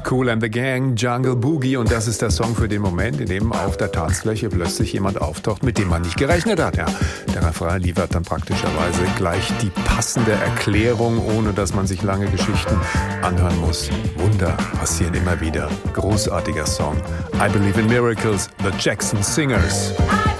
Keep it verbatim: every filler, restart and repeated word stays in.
Kool and the Gang, Jungle Boogie, und das ist der Song für den Moment, in dem auf der Tanzfläche plötzlich jemand auftaucht, mit dem man nicht gerechnet hat. Ja, der Refrain liefert dann praktischerweise gleich die passende Erklärung, ohne dass man sich lange Geschichten anhören muss. Wunder passieren immer wieder. Großartiger Song. I Believe in Miracles, The Jackson Singers.